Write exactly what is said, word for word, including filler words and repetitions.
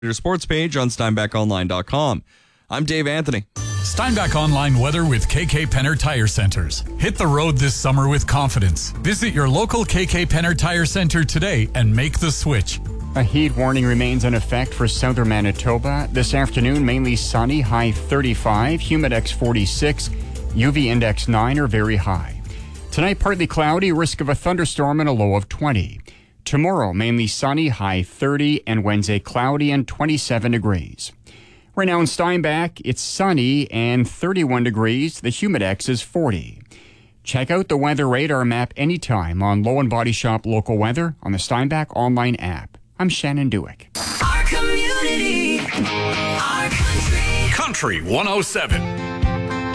your sports page on steinbach online dot com. I'm Dave Anthony. Steinbach Online weather with K K Penner Tire Centers. Hit the road this summer with confidence. Visit your local K K Penner Tire Center today and make the switch. A heat warning remains in effect for southern Manitoba. This afternoon, mainly sunny, high thirty-five, humidex forty-six, U V index nine or very high. Tonight, partly cloudy, risk of a thunderstorm and a low of twenty. Tomorrow, mainly sunny, high thirty, and Wednesday, cloudy and twenty-seven degrees. Right now in Steinbach, it's sunny and thirty-one degrees. The humidex is forty. Check out the weather radar map anytime on Low and Body Shop Local Weather on the Steinbach online app. I'm Shannon Dewick. Our community, our country. Country one oh seven.